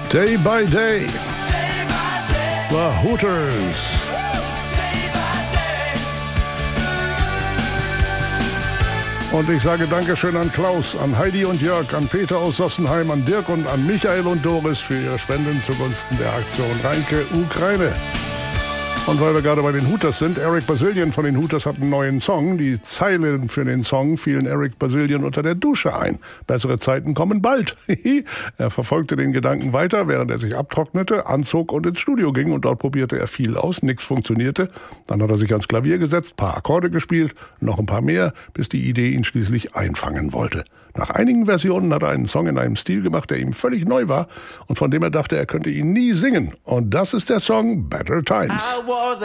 Day by Day. The Hooters. Und ich sage Dankeschön an Klaus, an Heidi und Jörg, an Peter aus Sossenheim, an Dirk und an Michael und Doris für ihre Spenden zugunsten der Aktion Reinke Ukraine. Und weil wir gerade bei den Hooters sind, Eric Bazillion von den Hooters hat einen neuen Song. Die Zeilen für den Song fielen Eric Bazillion unter der Dusche ein. Bessere Zeiten kommen bald. Er verfolgte den Gedanken weiter, während er sich abtrocknete, anzog und ins Studio ging. Und dort probierte er viel aus, nichts funktionierte. Dann hat er sich ans Klavier gesetzt, paar Akkorde gespielt, noch ein paar mehr, bis die Idee ihn schließlich einfangen wollte. Nach einigen Versionen hat er einen Song in einem Stil gemacht, der ihm völlig neu war und von dem er dachte, er könnte ihn nie singen. Und das ist der Song Better Times.